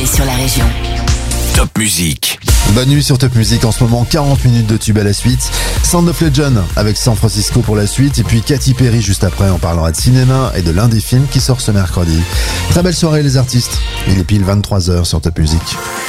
sur la région. Top Music. Bonne nuit sur Top Music, en ce moment 40 minutes de tube à la suite. Sound of Legend avec San Francisco pour la suite, et puis Katy Perry juste après, on parlera de cinéma et de l'un des films qui sort ce mercredi. Très belle soirée les artistes, il est pile 23h sur Top Music.